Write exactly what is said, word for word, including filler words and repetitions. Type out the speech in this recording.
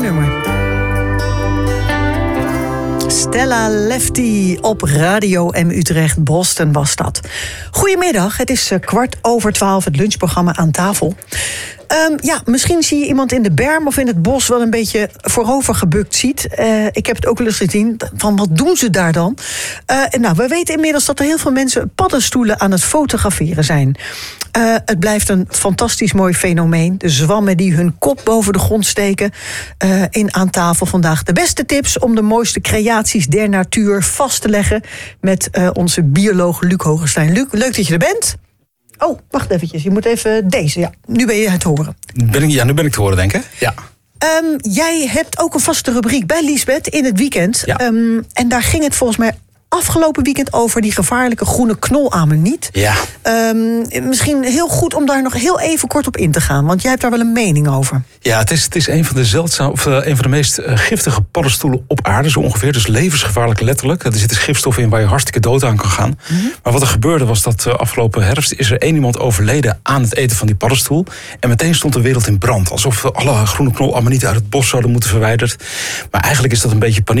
nummer. Stella Lefty op Radio M Utrecht, Boston was dat. Goedemiddag, het is kwart over twaalf, het lunchprogramma Aan Tafel. Um, ja, misschien zie je iemand in de berm of in het bos wel een beetje voorover gebukt ziet. Uh, ik heb het ook wel eens gezien, van wat doen ze daar dan? Uh, en nou, we weten inmiddels dat er heel veel mensen paddenstoelen aan het fotograferen zijn. Uh, het blijft een fantastisch mooi fenomeen. De zwammen die hun kop boven de grond steken. Uh, in Aan Tafel vandaag de beste tips om de mooiste creaties der natuur vast te leggen met uh, onze bioloog Luc Hogenstein. Luc, leuk dat je er bent. Oh, wacht eventjes. Je moet even deze. Ja, nu ben je het horen. Ben ik, ja, nu ben ik te horen, denk ik. Ja. Um, jij hebt ook een vaste rubriek bij Liesbeth in het weekend. Ja. Um, en daar ging het volgens mij afgelopen weekend over die gevaarlijke groene knolammoniet. Ja. Um, misschien heel goed om daar nog heel even kort op in te gaan. Want jij hebt daar wel een mening over. Ja, het is, het is een van de zeldzaam, of uh, een van de meest uh, giftige paddenstoelen op aarde, zo ongeveer. Dus levensgevaarlijk letterlijk. Er zitten gifstoffen in waar je hartstikke dood aan kan gaan. Mm-hmm. Maar wat er gebeurde was dat uh, afgelopen herfst is er één iemand overleden aan het eten van die paddenstoel. En meteen stond de wereld in brand. Alsof we alle groene knolammonieten uit het bos zouden moeten verwijderd. Maar eigenlijk is dat een beetje paniek.